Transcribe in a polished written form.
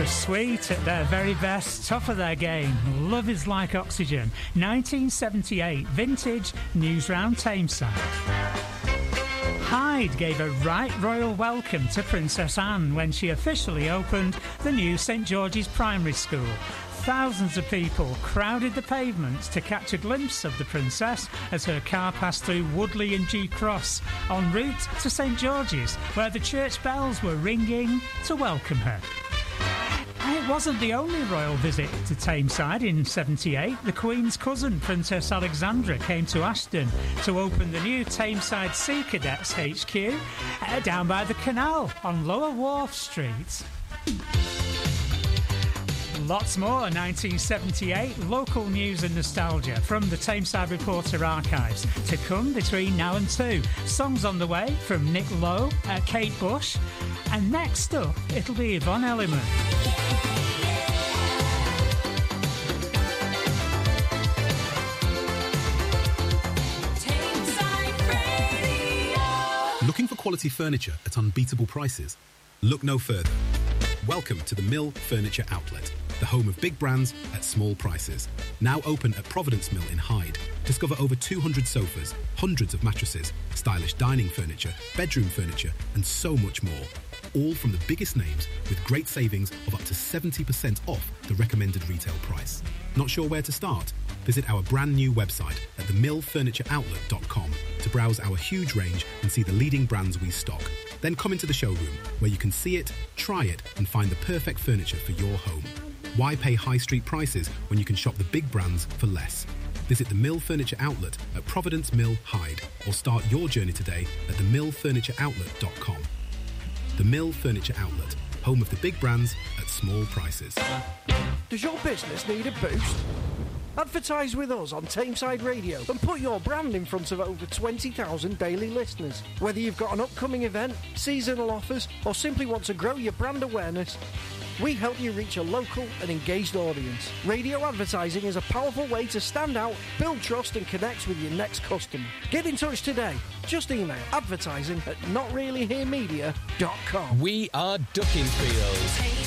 The Sweet at their very best, top of their game. Love is Like Oxygen. 1978, vintage Newsround Tameside. Hyde gave a right royal welcome to Princess Anne when she officially opened the new St George's Primary School. Thousands of people crowded the pavements to catch a glimpse of the princess as her car passed through Woodley and G Cross en route to St George's, where the church bells were ringing to welcome her. It wasn't the only royal visit to Tameside in 78. The Queen's cousin, Princess Alexandra, came to Ashton to open the new Tameside Sea Cadets HQ down by the canal on Lower Wharf Street. Lots more 1978 local news and nostalgia from the Tameside Reporter archives to come between now and 2. Songs on the way from Nick Lowe, Kate Bush, and next up it'll be Yvonne Elliman. Looking for quality furniture at unbeatable prices? Look no further. Welcome to the Mill Furniture Outlet, the home of big brands at small prices. Now open at Providence Mill in Hyde. Discover over 200 sofas, hundreds of mattresses, stylish dining furniture, bedroom furniture, and so much more. All from the biggest names with great savings of up to 70% off the recommended retail price. Not sure where to start? Visit our brand new website at themillfurnitureoutlet.com to browse our huge range and see the leading brands we stock. Then come into the showroom where you can see it, try it, and find the perfect furniture for your home. Why pay high street prices when you can shop the big brands for less? Visit the Mill Furniture Outlet at Providence Mill, Hyde, or start your journey today at themillfurnitureoutlet.com. The Mill Furniture Outlet, home of the big brands at small prices. Does your business need a boost? Advertise with us on Tameside Radio and put your brand in front of over 20,000 daily listeners. Whether you've got an upcoming event, seasonal offers, or simply want to grow your brand awareness, we help you reach a local and engaged audience. Radio advertising is a powerful way to stand out, build trust and connect with your next customer. Get in touch today. Just email advertising@notreallyheremedia.com. We are Duckingfield.